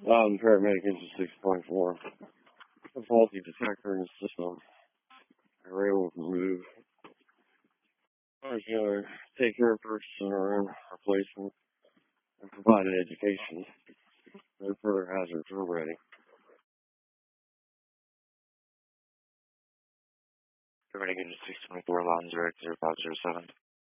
Paramedic engine 6.4. A faulty detector in the system. We were able to remove. I was going to take care of purchasing our own replacement and provide an education. No further hazards were ready. Paramedic engine 624, Lawns Direct 0507.